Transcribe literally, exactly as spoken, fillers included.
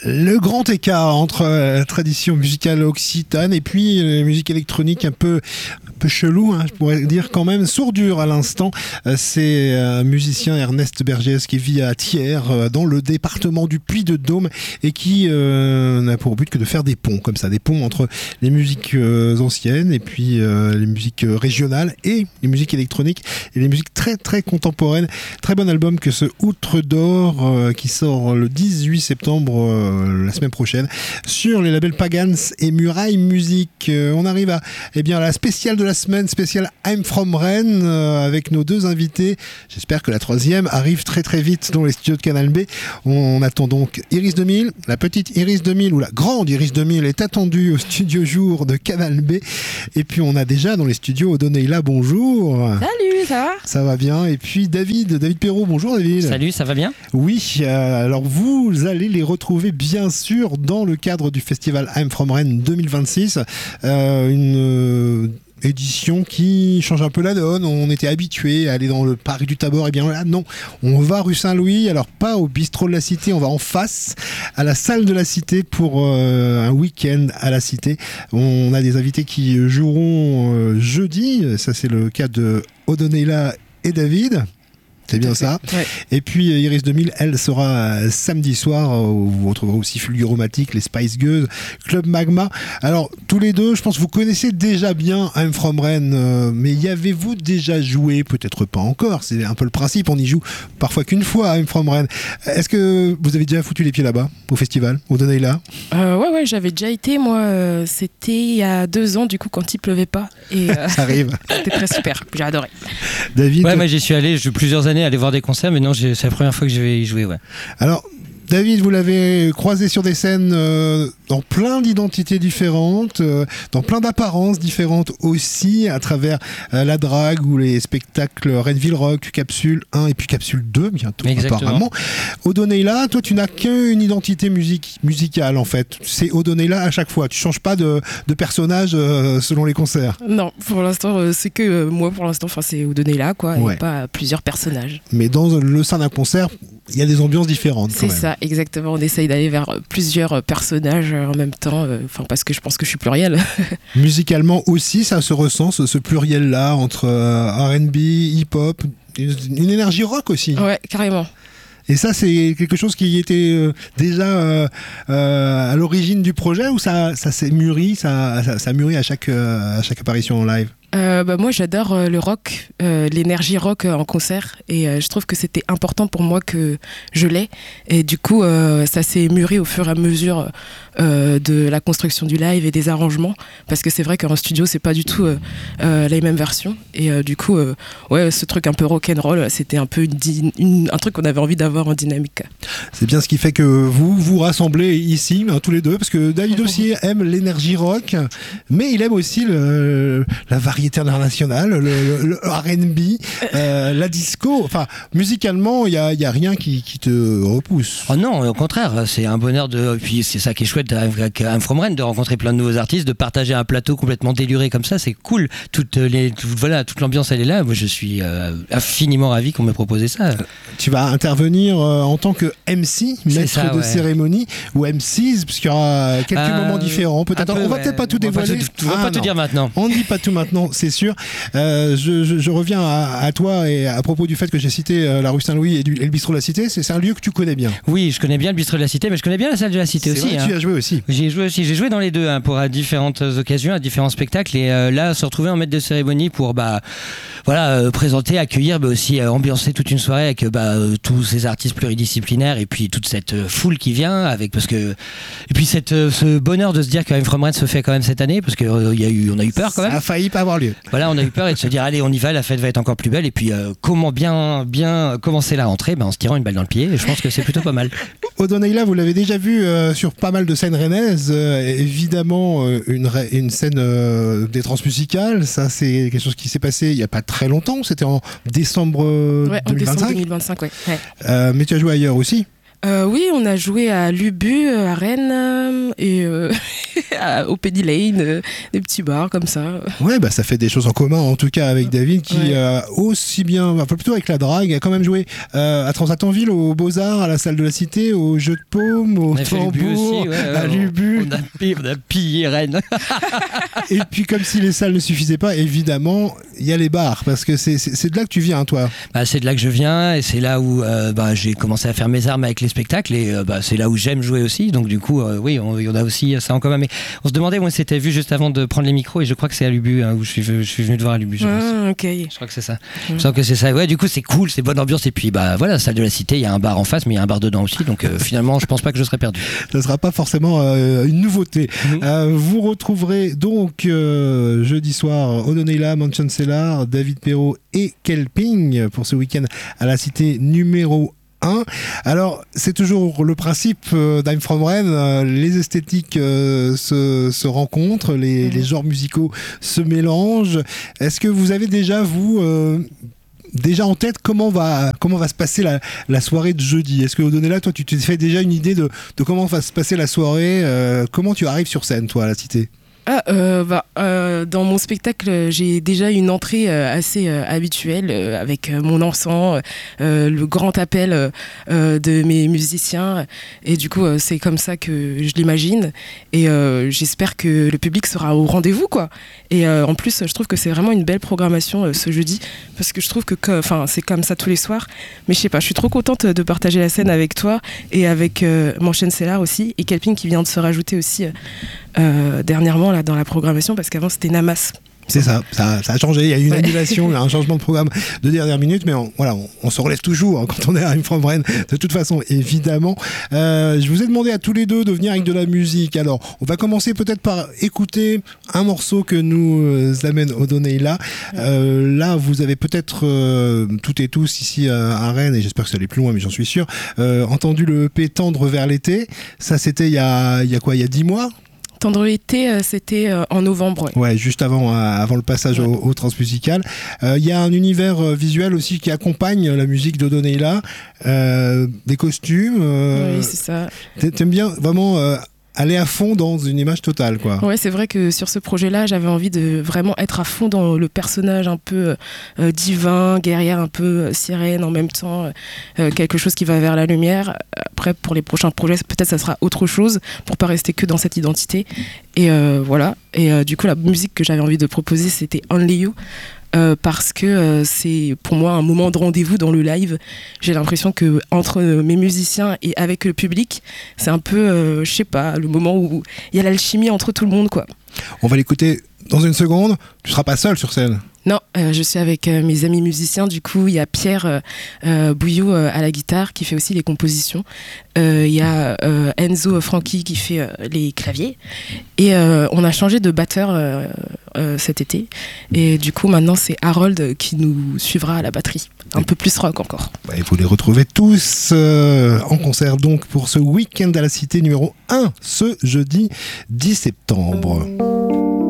Le grand écart entre la tradition musicale occitane et puis la musique électronique un peu, un peu chelou, hein, je pourrais dire quand même, sourdure à l'instant. C'est un musicien, Ernest Bergès, qui vit à Thiers, dans le département du Puy-de-Dôme, et qui euh, n'a pour but que de faire des ponts, comme ça, des ponts entre les musiques euh, anciennes et puis euh, les musiques régionales et les musiques électroniques et les musiques très très contemporaines. Très bon album que ce Outre d'Or euh, qui sort le dix-huit septembre euh, la semaine prochaine sur les labels Pagans et Muraille Musique. Euh, on arrive à, eh bien, à la spéciale de la semaine, spéciale I'm From Rennes, euh, avec nos deux invités. J'espère que la troisième arrive très très vite dans les studios de Canal B. On, on attend donc Iris deux mille, la petite Iris deux mille ou la grande Iris deux mille est attendue au studio jour de Canal B. Et puis on a déjà dans les studios Odoneila, bonjour. Salut, ça va ? Ça va bien. Et puis David, David Perrault, bonjour David. Salut, ça va bien ? Oui, euh, alors vous allez les retrouver bien sûr dans le cadre du festival I'm From Rennes deux mille vingt-six, euh, une euh, édition qui change un peu la donne. On était habitué à aller dans le parc du Tabor, et bien là non, on va rue Saint-Louis, alors pas au bistrot de la Cité, on va en face à la salle de la Cité pour euh, un week-end à la Cité. On a des invités qui joueront euh, jeudi, ça c'est le cas de Odoneila et David. C'est bien ça. Ouais. Et puis Iris deux mille, elle sera samedi soir, où vous retrouverez aussi Fulguromatic, les Spice Girls, Club Magma. Alors tous les deux, je pense que vous connaissez déjà bien I'm From Rennes, euh, mais y avez-vous déjà joué ? Peut-être pas encore, c'est un peu le principe, on y joue parfois qu'une fois à I'm From Rennes. Est-ce que vous avez déjà foutu les pieds là-bas, au festival, au Odoneila ? euh, Ouais, ouais, j'avais déjà été, moi, euh, c'était il y a deux ans, du coup, quand il pleuvait pas. Et, euh, ça arrive. C'était très super, j'ai adoré. David ? Ouais, moi j'y suis allé, j'ai plusieurs années aller voir des concerts, mais non, j'ai, c'est la première fois que je vais y jouer, ouais. Alors, David, vous l'avez croisé sur des scènes euh, dans plein d'identités différentes, euh, dans plein d'apparences différentes aussi, à travers euh, la drague ou les spectacles Rennesville Rock, Capsule un et puis Capsule deux bientôt. Exactement. Apparemment. Odoneila, toi tu n'as qu'une identité musique, musicale en fait. C'est Odoneila à chaque fois. Tu changes pas de, de personnage euh, selon les concerts. Non, pour l'instant, euh, c'est que euh, moi, pour l'instant, c'est Odoneila, quoi, Ouais. et pas plusieurs personnages. Mais dans le sein d'un concert, il y a des ambiances différentes. C'est quand même. ça, exactement. On essaye d'aller vers plusieurs personnages en même temps, enfin euh, parce que je pense que je suis pluriel. Musicalement aussi, ça se ressent, ce, ce pluriel-là, entre euh, R and B, hip-hop, une, une énergie rock aussi. Ouais, carrément. Et ça, c'est quelque chose qui était euh, déjà euh, euh, à l'origine du projet, ou ça, ça s'est mûri, ça, ça, ça mûrit à chaque, euh, à chaque apparition en live ? Euh, bah, moi j'adore euh, le rock, euh, l'énergie rock euh, en concert, et euh, je trouve que c'était important pour moi que je l'ai, et du coup euh, ça s'est mûri au fur et à mesure euh, de la construction du live et des arrangements, parce que c'est vrai qu'en studio c'est pas du tout euh, euh, les mêmes versions, et euh, du coup euh, ouais, ce truc un peu rock'n'roll, c'était un peu une di- une, un truc qu'on avait envie d'avoir en dynamique. C'est bien ce qui fait que vous vous rassemblez ici, hein, tous les deux, parce que David aussi aime l'énergie rock, mais il aime aussi le, la variété internationale, le, le, le R and B, euh, la disco. Enfin, musicalement, il n'y a, y a rien qui, qui te repousse. Oh non, au contraire, c'est un bonheur de. Puis c'est ça qui est chouette avec I'm From Rennes, de rencontrer plein de nouveaux artistes, de partager un plateau complètement déluré comme ça, c'est cool. Toute, les, tout, voilà, toute l'ambiance, elle est là. Moi, je suis euh, infiniment ravi qu'on m'ait proposé ça. Tu vas intervenir euh, en tant que M C, maître ça, de ouais. cérémonie, ou M Cs, parce qu'il y aura quelques Euh, moments différents. Peut-être, peu, on va ouais. peut-être pas tout On va dévoiler. pas tout- on va Ah, pas tout non. dire maintenant. On ne dit pas tout maintenant, c'est sûr. Euh, je, je, je reviens à, à toi et à propos du fait que j'ai cité euh, la rue Saint-Louis et, du, et le bistrot de la Cité. C'est, c'est un lieu que tu connais bien. Oui, je connais bien le bistrot de la Cité, mais je connais bien la salle de la Cité C'est aussi. vrai, hein. tu y as joué aussi. J'ai joué aussi, j'ai joué dans les deux hein, pour à différentes occasions, à différents spectacles, et euh, là se retrouver en maître de cérémonie pour bah voilà euh, présenter, accueillir, mais aussi euh, ambiancer toute une soirée avec bah, euh, tous ces artistes pluridisciplinaires et puis toute cette euh, foule qui vient avec parce que et puis cette euh, ce bonheur de se dire que I'm From Rennes se fait quand même cette année parce que euh, y a eu on a eu peur quand même. Ça a failli pas avoir lieu. Voilà, on a eu peur et de se dire allez on y va, la fête va être encore plus belle et puis euh, comment bien bien commencer la rentrée ben, en se tirant une balle dans le pied. Et je pense que c'est plutôt pas mal. Odoneila, vous l'avez déjà vu euh, sur pas mal de scènes rennaises. Euh, évidemment, euh, une, ra- une scène euh, des transmusicales, ça c'est quelque chose qui s'est passé il n'y a pas très longtemps. C'était en décembre euh, Ouais, en deux mille vingt-cinq. décembre deux mille vingt-cinq, ouais. ouais. Euh, mais tu as joué ailleurs aussi. Euh, oui, on a joué à l'Ubu, à Rennes, euh, et, euh, au Penny Lane, euh, des petits bars comme ça. Ouais, bah ça fait des choses en commun, en tout cas avec David, qui ouais. euh, aussi bien, enfin plutôt avec la drague, a quand même joué euh, à Transatlantville, aux Beaux-Arts, à la Salle de la Cité, au Jeu de Paume, au Tambour, ouais, à l'Ubu. On a, pillé, on a pillé Rennes. Et puis comme si les salles ne suffisaient pas, évidemment, il y a les bars, parce que c'est, c'est, c'est de là que tu viens, toi. Bah, c'est de là que je viens, et c'est là où euh, bah, j'ai commencé à faire mes armes avec les spectacles, et euh, bah, c'est là où j'aime jouer aussi, donc du coup, euh, oui, on, on a aussi ça en commun. Mais on se demandait, moi, c'était vu juste avant de prendre les micros, et je crois que c'est à l'Ubu, hein, où je suis, je suis venu te voir à l'Ubu, je pense. Ah, ok. Je crois que c'est ça. Mmh. Je sens que c'est ça. Ouais, du coup, c'est cool, c'est bonne ambiance, et puis bah voilà, Salle de la Cité, il y a un bar en face, mais il y a un bar dedans aussi, donc euh, finalement, je pense pas que je serais perdu. Ça ne sera pas forcément euh, une nouveauté. Mmh. Euh, vous retrouverez donc euh, jeudi soir O'Donnell, Mansion Cellar, David Perrault et Kelping pour ce week-end à la Cité numéro un. Alors, c'est toujours le principe euh, d'I'm From Rennes, euh, les esthétiques euh, se, se rencontrent, les, mmh. les genres musicaux se mélangent. Est-ce que vous avez déjà, vous... Euh, déjà en tête comment va, comment va se passer la, la soirée de jeudi? Est-ce que O'Donnell, toi, tu t'es fait déjà une idée de, de comment va se passer la soirée? euh, Comment tu arrives sur scène, toi, à la Cité? Ah, euh, bah, euh, dans mon spectacle, j'ai déjà une entrée euh, assez euh, habituelle euh, avec euh, mon encens, euh, le grand appel euh, de mes musiciens. Et du coup, euh, c'est comme ça que je l'imagine. Et euh, j'espère que le public sera au rendez-vous, quoi. Et euh, en plus, je trouve que c'est vraiment une belle programmation euh, ce jeudi, parce que je trouve que, enfin, c'est comme ça tous les soirs. Mais je sais pas, je suis trop contente de partager la scène avec toi et avec euh, Mansion Cellar aussi, et Kelping qui vient de se rajouter aussi euh, euh, dernièrement là dans la programmation, parce qu'avant c'était Namas. C'est ça, ça, ça a changé, il y a eu une ouais. annulation, il y a un changement de programme de dernière minute, mais on, voilà, on, on se relève toujours hein, quand on est à I'M From Rennes, de toute façon, évidemment. Euh, je vous ai demandé à tous les deux de venir avec de la musique. Alors, on va commencer peut-être par écouter un morceau que nous euh, amène O'Donnell. Euh, là, vous avez peut-être, euh, toutes et tous ici euh, à Rennes, et j'espère que ça allait plus loin, mais j'en suis sûr, euh, entendu le E P Tendre vers l'été. Ça, c'était il y a, il y a quoi, il y a dix mois? Tendre l'été, c'était en novembre. Ouais, ouais juste avant, avant le passage ouais. au, au transmusical. Il euh, y a un univers visuel aussi qui accompagne la musique d'Odonnella. Euh, des costumes. Euh, oui, c'est ça. T'aimes bien vraiment euh, aller à fond dans une image totale, quoi. Ouais, c'est vrai que sur ce projet-là, j'avais envie de vraiment être à fond dans le personnage un peu euh, divin, guerrière, un peu euh, sirène en même temps, euh, quelque chose qui va vers la lumière. Après, pour les prochains projets, peut-être ça sera autre chose pour pas rester que dans cette identité. Et euh, voilà. Et euh, du coup, la musique que j'avais envie de proposer, c'était Only You. Euh, parce que euh, c'est pour moi un moment de rendez-vous dans le live. J'ai l'impression que entre mes musiciens et avec le public, c'est un peu, euh, je sais pas, le moment où il y a l'alchimie entre tout le monde, quoi. On va l'écouter dans une seconde. Tu seras pas seul sur scène? Non, euh, je suis avec euh, mes amis musiciens. Du coup, il y a Pierre euh, euh, Bouillot euh, à la guitare qui fait aussi les compositions. Il euh, y a euh, Enzo Franchi qui fait euh, les claviers. Et euh, on a changé de batteur euh, euh, cet été. Et du coup, maintenant, c'est Harold qui nous suivra à la batterie. Un peu plus rock encore. Bah, il faut les retrouver tous euh, en concert donc pour ce week-end à la Cité numéro un, ce jeudi dix septembre.